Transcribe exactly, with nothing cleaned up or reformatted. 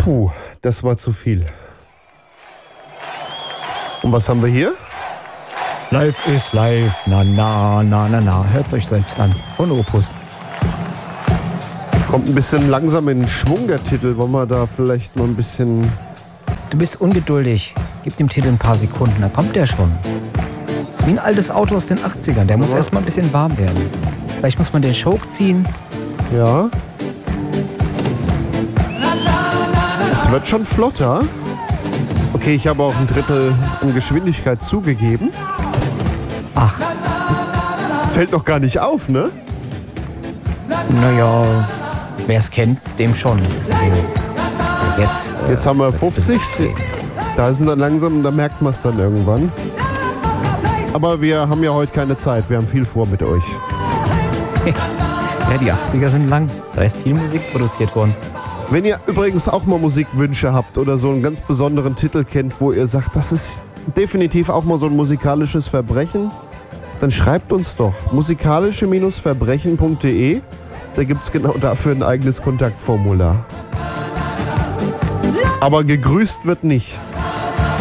Puh, das war zu viel. Und was haben wir hier? Live is live, na na na na na. Hört's euch selbst an. Von Opus. Kommt ein bisschen langsam in Schwung, der Titel. Wollen wir da vielleicht mal ein bisschen... Du bist ungeduldig. Gib dem Titel ein paar Sekunden, dann kommt der schon. Das ist wie ein altes Auto aus den achtzigern. Der muss Ja. erst mal ein bisschen warm werden. Vielleicht muss man den Choke ziehen. Ja. Es wird schon flotter. Okay, ich habe auch ein Drittel an Geschwindigkeit zugegeben. Ach, Fällt noch gar nicht auf, ne? naja, wer es kennt, dem schon. Jetzt, äh, Jetzt haben wir wird's ein bisschen fünfzig. extrem. Da sind dann langsam, da merkt man es dann irgendwann. Aber wir haben ja heute keine Zeit. Wir haben viel vor mit euch. Ja, die achtziger sind lang. Da ist viel Musik produziert worden. Wenn ihr übrigens auch mal Musikwünsche habt oder so einen ganz besonderen Titel kennt, wo ihr sagt, das ist definitiv auch mal so ein musikalisches Verbrechen, dann schreibt uns doch musikalische Verbrechen punkt de. Da gibt es genau dafür ein eigenes Kontaktformular. Aber gegrüßt wird nicht.